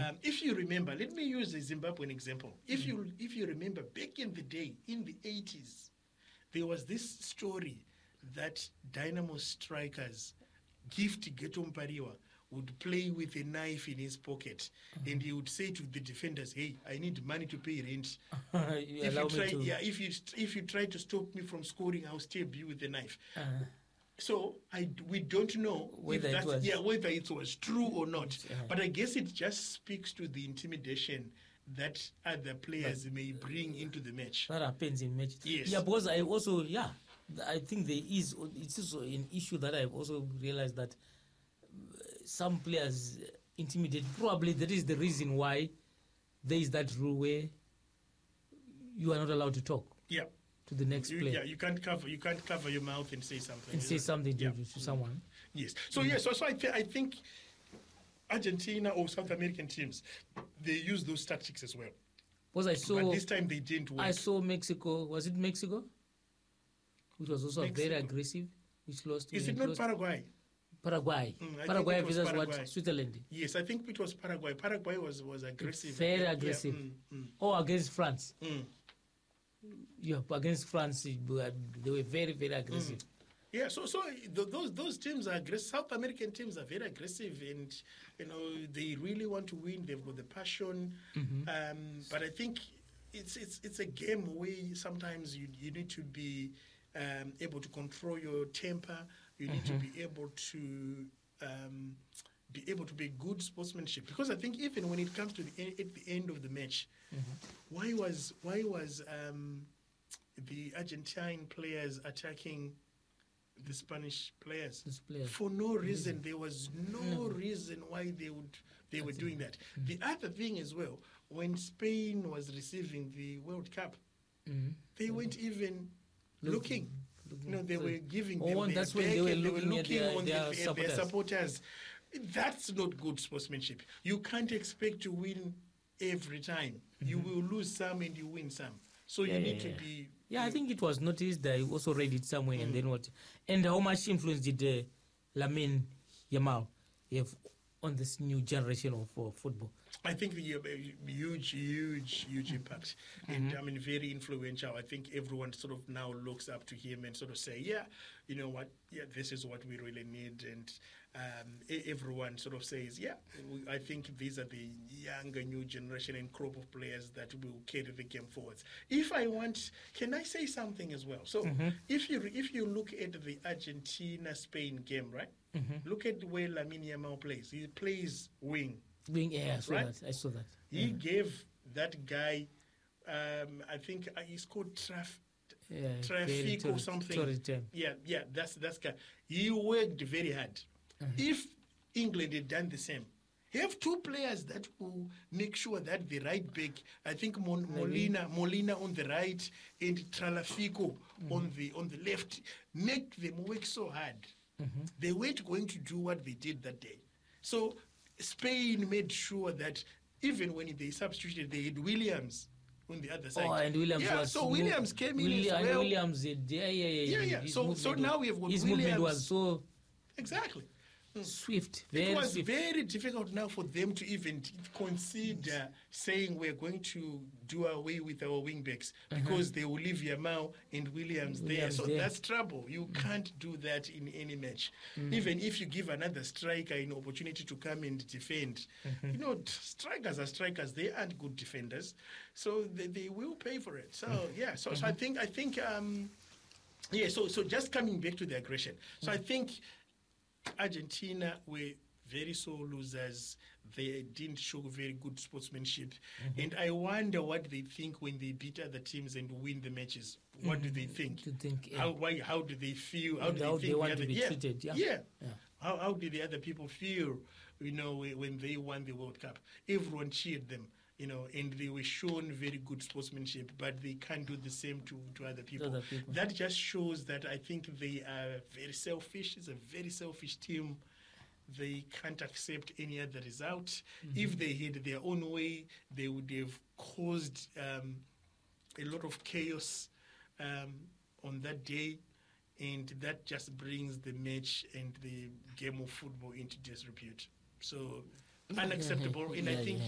If you remember, let me use a Zimbabwean example. If you remember, back in the day, in the 80s, there was this story that Dynamo strikers, Gift Geto Mpariwa, would play with a knife in his pocket, and he would say to the defenders, "Hey, I need money to pay rent. If you try to stop me from scoring, I'll stab you with a knife." So we don't know whether it was true or not. But I guess it just speaks to the intimidation that other players may bring into the match. That happens in matches. Yes. Yeah, because I think it's also an issue that I've also realized that some players intimidate. Probably that is the reason why there is that rule where you are not allowed to talk. Yeah. To the next player. Yeah, you can't cover your mouth and say something. And say something to someone. Yes. So I think Argentina or South American teams, they use those tactics as well. But this time they didn't work. I saw Mexico. Was it Mexico? Which was also very aggressive. Which lost. Is it not Paraguay? Paraguay. Paraguay versus what? Switzerland. Yes, I think it was Paraguay. Paraguay was aggressive. Very aggressive. Or against France. Yeah, against France, they were very, very aggressive. Yeah, so those teams are aggressive. South American teams are very aggressive, and they really want to win. They've got the passion, but I think it's a game where sometimes you need to be able to control your temper. You need to be able to be good sportsmanship, because I think even when it comes to at the end of the match, why was the Argentine players attacking the Spanish players? For no reason. There was no reason why they were doing that. The other thing as well, when Spain was receiving the World Cup, they weren't even looking. They were giving them that's when they were looking at their supporters. That's not good sportsmanship. You can't expect to win every time. You will lose some and you win some. So you need to be... Yeah, I think it was noticed. I also read it somewhere. And then what? And how much influence did Lamine Yamal have on this new generation of football? I think the huge impact. And I mean, very influential. I think everyone sort of now looks up to him and sort of say, yeah, you know what? Yeah, this is what we really need. And everyone sort of says, yeah, I think these are the younger new generation and crop of players that will carry the game forwards. Can I say something as well? So if you look at the Argentina-Spain game, right? Look at the way Lamine Yamal plays. He plays wing. I saw that. He gave that guy, I think he's called Traffic or something. Yeah, that's guy. He worked very hard. If England had done the same, have two players that will make sure that the right back, I think Molina on the right and Tralafico on the left, make them work so hard. They weren't going to do what they did that day. So Spain made sure that even when they substituted, they had Williams on the other side. Oh, and Williams Williams came in as well. Williams did, yeah. So now we have got his Williams. Movement was so exactly swift. It was very difficult now for them to even consider saying we're going to do away with our wingbacks because they will leave Yamal and Williams there. So that's trouble. You can't do that in any match. Even if you give another striker an opportunity to come and defend. Strikers are strikers. They aren't good defenders. So they will pay for it. So, So I think so just coming back to the aggression. So I think Argentina were very sore losers. They didn't show very good sportsmanship. And I wonder what they think when they beat other teams and win the matches. What do they think? How do they feel? How do they want to be treated? How did the other people feel, when they won the World Cup? Everyone cheered them, and they were shown very good sportsmanship, but they can't do the same to other people. That just shows that I think they are very selfish. It's a very selfish team. They can't accept any other result. If they had their own way, they would have caused a lot of chaos on that day, and that just brings the match and the game of football into disrepute. So unacceptable, and I think